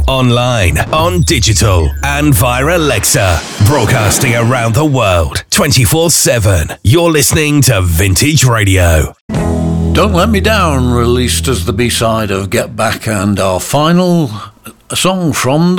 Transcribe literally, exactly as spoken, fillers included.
online, on digital, and via Alexa. Broadcasting around the world, twenty-four seven. You're listening to Vintage Radio. Don't Let Me Down, released as the B-side of Get Back, and our final song from the